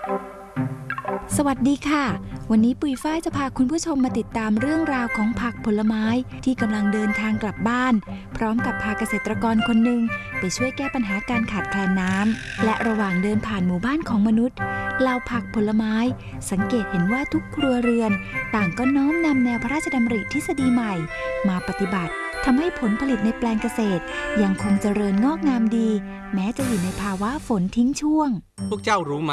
สวัสดีค่ะวันนี้ปุยฝ้ายจะพาคุณผู้ชมมาติดตามเรื่องราวของผักผลไม้ที่กำลังเดินทางกลับบ้านพร้อมกับพาเกษตรกรคนหนึ่งไปช่วยแก้ปัญหาการขาดแคลนน้ำและระหว่างเดินผ่านหมู่บ้านของมนุษย์เหล่าผักผลไม้สังเกตเห็นว่าทุกครัวเรือนต่างก็น้อมนำแนวพระราชดำริทฤษฎีใหม่มาปฏิบัติทำให้ผลผลิตในแปลงเกษตรยังคงเจริญงอกงามดีแม้จะอยู่ในภาวะฝนทิ้งช่วงพวกเจ้ารู้ไหม